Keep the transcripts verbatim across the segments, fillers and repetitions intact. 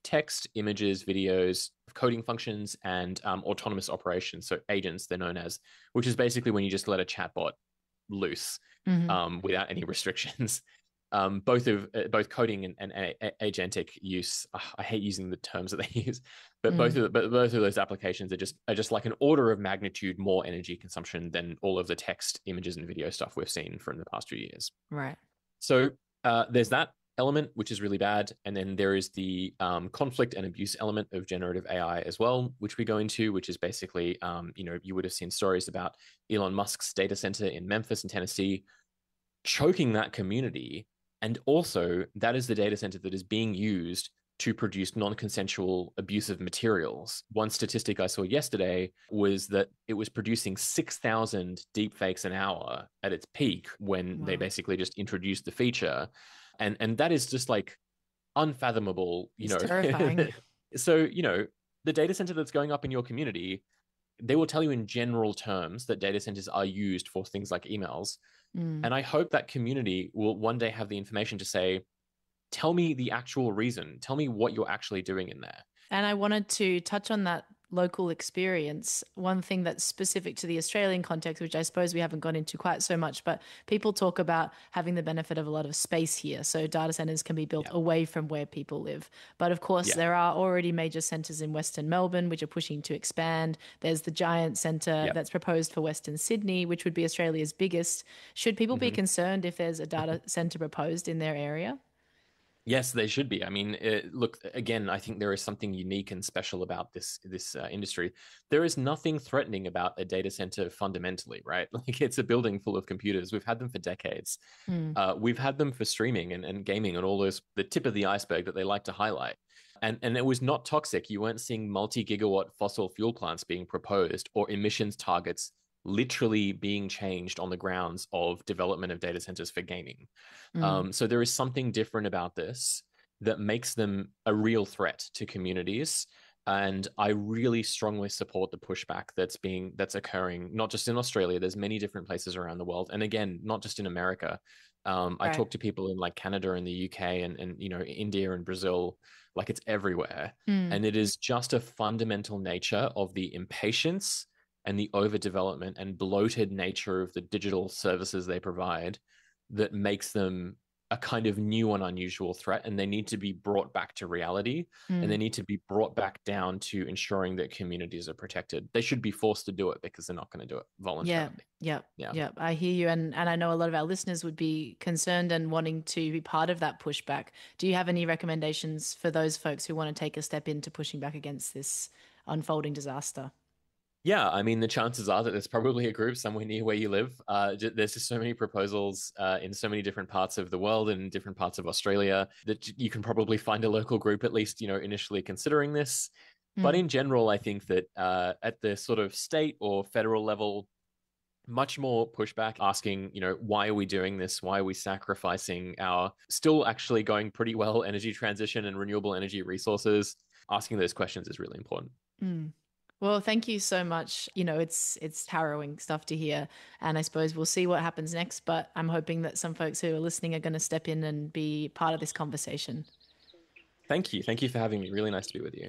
text, images, videos, coding functions, and um, autonomous operations. So agents, they're known as, which is basically when you just let a chatbot loose Mm-hmm. um, without any restrictions. Um, both of uh, both coding and, and a- a- agentic use. Uh, I hate using the terms that they use, but both Mm. of the, but both of those applications are just are just like an order of magnitude more energy consumption than all of the text, images, and video stuff we've seen from the past few years. Right. So uh, there's that element, which is really bad, and then there is the um, conflict and abuse element of generative A I as well, which we go into, which is basically, um, you know, you would have seen stories about Elon Musk's data center in Memphis in Tennessee choking that community. And also, that is the data center that is being used to produce non-consensual abusive materials. One statistic I saw yesterday was that it was producing six thousand deepfakes an hour at its peak when Wow. they basically just introduced the feature. And, and that is just like unfathomable, you It's know. terrifying. So, you know, the data center that's going up in your community, they will tell you in general terms that data centers are used for things like emails. Mm. And I hope that community will one day have the information to say, tell me the actual reason. Tell me what you're actually doing in there. And I wanted to touch on that local experience. One thing that's specific to the Australian context, which I suppose we haven't gone into quite so much, but people talk about having the benefit of a lot of space here. So data centers can be built Yeah. away from where people live. But of course, Yeah. there are already major centers in Western Melbourne, which are pushing to expand. There's the giant center Yeah. that's proposed for Western Sydney, which would be Australia's biggest. Should people be Mhm. concerned if there's a data center proposed in their area? Yes, they should be. I mean, it, look, again, I think there is something unique and special about this this uh, industry. There is nothing threatening about a data center fundamentally, right? Like it's a building full of computers. We've had them for decades. Mm. Uh, we've had them for streaming and, and gaming and all those, the tip of the iceberg that they like to highlight. And, and it was not toxic. You weren't seeing multi-gigawatt fossil fuel plants being proposed or emissions targets literally being changed on the grounds of development of data centers for gaming. Mm. Um, so there is something different about this that makes them a real threat to communities. And I really strongly support the pushback that's being that's occurring, not just in Australia. There's many different places around the world, and again, not just in America. Um, I Right. talk to people in like Canada and the U K and and you know India and Brazil, like it's everywhere. Mm. And it is just a fundamental nature of the impatience and the overdevelopment and bloated nature of the digital services they provide that makes them a kind of new and unusual threat, and they need to be brought back to reality, and they Mm. need to be brought back down to ensuring that communities are protected. They should be forced to do it because they're not going to do it Yeah, voluntarily. yeah, Yeah. yeah. I hear you, and and I know a lot of our listeners would be concerned and wanting to be part of that pushback. Do you have any recommendations for those folks who want to take a step into pushing back against this unfolding disaster? Yeah, I mean, the chances are that there's probably a group somewhere near where you live. Uh, there's just so many proposals uh, in so many different parts of the world and different parts of Australia that you can probably find a local group, at least, you know, initially considering this. But Mm. in general, I think that uh, at the sort of state or federal level, much more pushback asking, you know, why are we doing this? Why are we sacrificing our still actually going pretty well energy transition and renewable energy resources? Asking those questions is really important. Mm. Well, thank you so much. You know, it's it's harrowing stuff to hear, and I suppose we'll see what happens next. But I'm hoping that some folks who are listening are going to step in and be part of this conversation. Thank you. Thank you for having me. Really nice to be with you.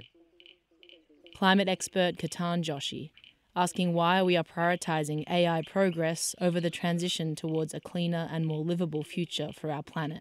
Climate expert Ketan Joshi, asking why we are prioritizing A I progress over the transition towards a cleaner and more livable future for our planet.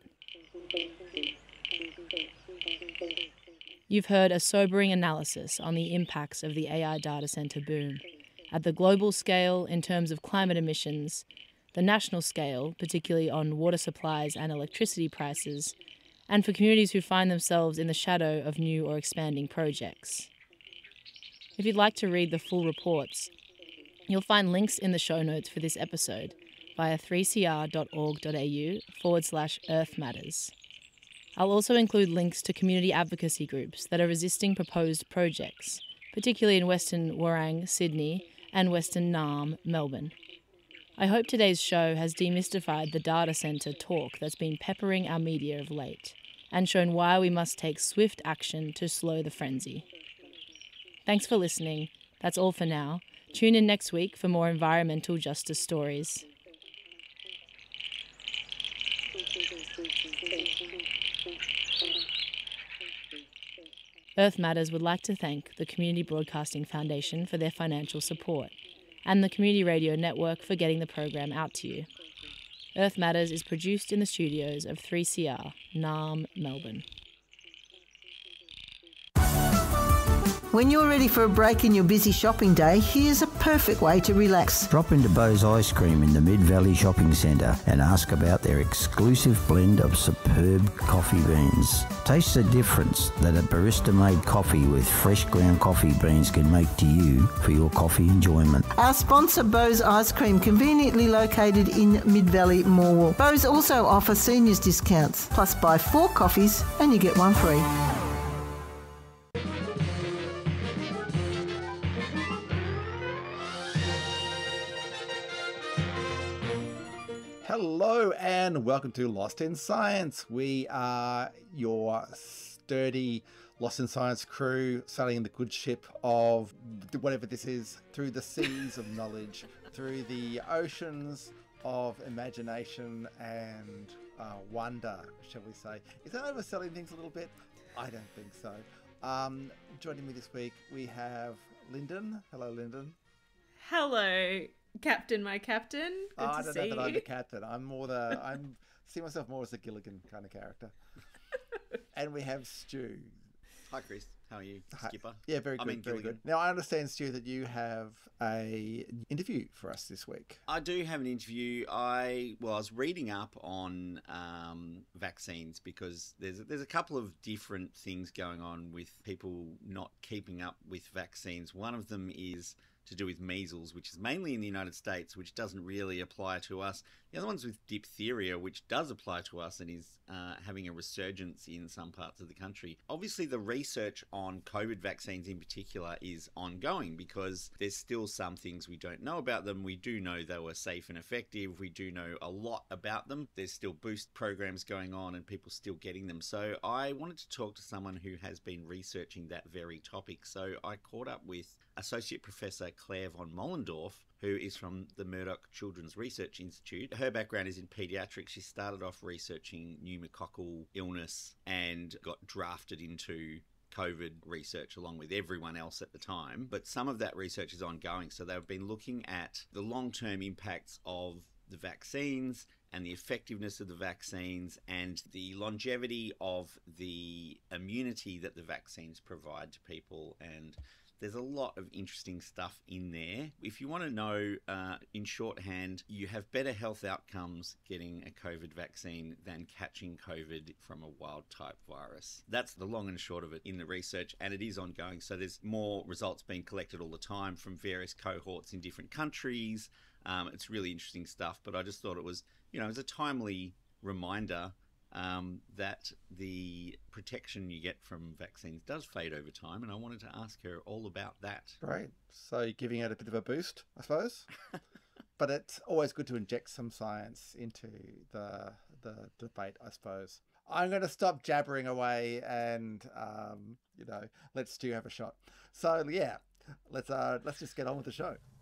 You've heard a sobering analysis on the impacts of the A I data center boom. At the global scale, in terms of climate emissions, the national scale, particularly on water supplies and electricity prices, and for communities who find themselves in the shadow of new or expanding projects. If you'd like to read the full reports, you'll find links in the show notes for this episode via three c r dot org dot a u forward slash Earth Matters. I'll also include links to community advocacy groups that are resisting proposed projects, particularly in Western Warrang, Sydney, and Western Naarm, Melbourne. I hope today's show has demystified the data centre talk that's been peppering our media of late, and shown why we must take swift action to slow the frenzy. Thanks for listening. That's all for now. Tune in next week for more environmental justice stories. Earth Matters would like to thank the Community Broadcasting Foundation for their financial support, and the Community Radio Network for getting the program out to you. Earth Matters is produced in the studios of three C R, Naarm, Melbourne. When you're ready for a break in your busy shopping day, here's a perfect way to relax. Drop into Bo's Ice Cream in the Mid-Valley Shopping Centre and ask about their exclusive blend of superb coffee beans. Taste the difference that a barista-made coffee with fresh ground coffee beans can make to you for your coffee enjoyment. Our sponsor, Bo's Ice Cream, conveniently located in Mid-Valley Morwell. Bo's also offer seniors discounts, plus buy four coffees and you get one free. Hello and welcome to Lost in Science. We are your sturdy Lost in Science crew sailing in the good ship of whatever this is, through the seas of knowledge, through the oceans of imagination and uh, wonder, shall we say. Is that overselling things a little bit? I don't think so. Um, joining me this week, we have Lyndon. Hello, Lyndon. Hello, Captain, my captain. Good oh, to I don't see know you. that I'm the captain. I'm more the. I'm see myself more as a Gilligan kind of character. And we have Stu. Hi, Chris. How are you, Hi. Skipper? Yeah, very I good. mean, very Gilligan. good. Now I understand, Stu, that you have a interview for us this week. I do have an interview. I well, I was reading up on um, vaccines because there's there's a couple of different things going on with people not keeping up with vaccines. One of them is to do with measles, which is mainly in the United States, which doesn't really apply to us. The other one's with diphtheria, which does apply to us and is uh, having a resurgence in some parts of the country. Obviously, the research on COVID vaccines in particular is ongoing because there's still some things we don't know about them. We do know they were safe and effective. We do know a lot about them. There's still boost programs going on and people still getting them. So I wanted to talk to someone who has been researching that very topic. So I caught up with Associate Professor Claire von Mollendorf, who is from the Murdoch Children's Research Institute. Her background is in paediatrics. She started off researching pneumococcal illness and got drafted into COVID research along with everyone else at the time. But some of that research is ongoing. So they've been looking at the long-term impacts of the vaccines and the effectiveness of the vaccines and the longevity of the immunity that the vaccines provide to people. And there's a lot of interesting stuff in there. If you want to know, uh, in shorthand, you have better health outcomes getting a COVID vaccine than catching COVID from a wild-type virus. That's the long and short of it in the research, and it is ongoing. So there's more results being collected all the time from various cohorts in different countries. Um, it's really interesting stuff, but I just thought it was, you know, it was a timely reminder Um, that the protection you get from vaccines does fade over time, and I wanted to ask her all about that. Great. So you're giving it a bit of a boost, I suppose. But it's always good to inject some science into the the debate, I suppose. I'm going to stop jabbering away and, um, you know, let Stu have a shot. So, yeah, let's uh, let's just get on with the show.